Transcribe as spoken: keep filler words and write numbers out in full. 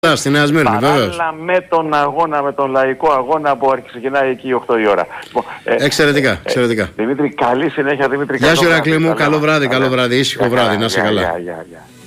Στην Νέα Σμύρνη, παράλληλα με τον αγώνα, με τον λαϊκό αγώνα που ξεκινάει εκεί οκτώ η ώρα. Ε, εξαιρετικά, εξαιρετικά. Ε, Δημήτρη, καλή συνέχεια, Δημήτρη. Γεια σου Ηρακλή μου, καλό βράδυ, καλό βράδυ, ήσυχο βράδυ, να είσαι καλά. Γεια, γεια, γεια.